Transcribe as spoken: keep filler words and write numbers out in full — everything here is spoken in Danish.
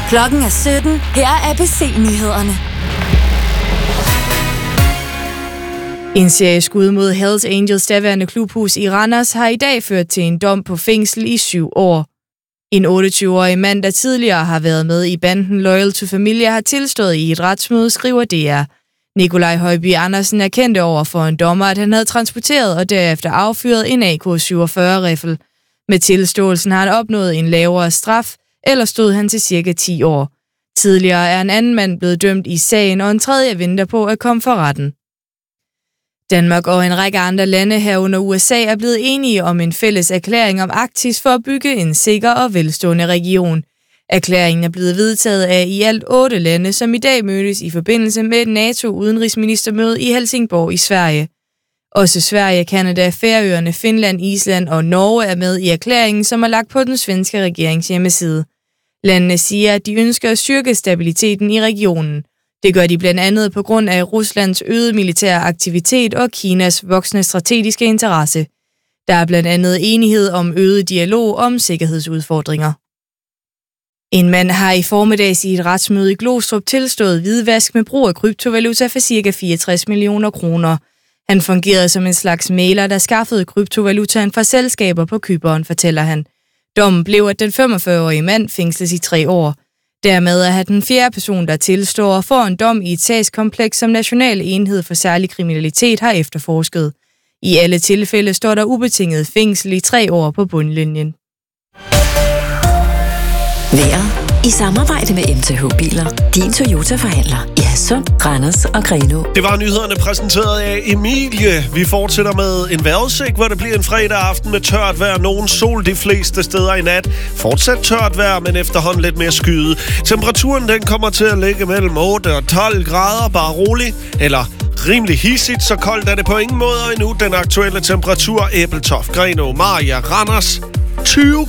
Klokken er sytten. Her er A B C-nyhederne. En serie skud mod Hells Angels daværende klubhus i Randers har i dag ført til en dom på fængsel i syv år. En otteogtyve-årig mand, der tidligere har været med i banden Loyal to Familia, har tilstået i et retsmøde, skriver D R. Nikolaj Højby Andersen erkendte over for en dommer, at han havde transporteret og derefter affyret en A K syvogfyrre-riffel. Med tilståelsen har han opnået en lavere straf, eller stod han til cirka ti år. Tidligere er en anden mand blevet dømt i sagen, og en tredje venter på at komme for retten. Danmark og en række andre lande herunder U S A er blevet enige om en fælles erklæring om Arktis for at bygge en sikker og velstående region. Erklæringen er blevet vedtaget af i alt otte lande, som i dag mødtes i forbindelse med et NATO-udenrigsministermøde i Helsingborg i Sverige. Også Sverige, Canada, Færøerne, Finland, Island og Norge er med i erklæringen, som er lagt på den svenske regerings hjemmeside. Landene siger, at de ønsker at styrke stabiliteten i regionen. Det gør de blandt andet på grund af Ruslands øgede militære aktivitet og Kinas voksende strategiske interesse. Der er blandt andet enighed om øget dialog om sikkerhedsudfordringer. En mand har i formiddags i et retsmøde i Glostrup tilstået hvidvask med brug af kryptovaluta for ca. fireogtres millioner kroner. Han fungerede som en slags mægler, der skaffede kryptovalutaen fra selskaber på Cypern, fortæller han. Dommen blev, at den femogfyrre-årige mand fængsles i tre år. Dermed er han den fjerde person, der tilstår og får en dom i et sagskompleks, som National Enhed for Særlig Kriminalitet har efterforsket. I alle tilfælde står der ubetinget fængsel i tre år på bundlinjen. Vejret i samarbejde med M T H Biler. Din Toyota-forhandler i Hadsund, Randers og Grenaa. Det var nyhederne præsenteret af Emilie. Vi fortsætter med en vejrudsigt, hvor det bliver en fredag aften med tørt vejr. Nogen sol de fleste steder i nat. Fortsat tørt vejr, men efterhånden lidt mere skyet. Temperaturen den kommer til at ligge mellem otte og tolv grader, bare rolig. Eller rimelig hissigt, så koldt er det på ingen måde endnu. Den aktuelle temperatur: Ebeltoft, Grenaa, Mariager, Randers tyve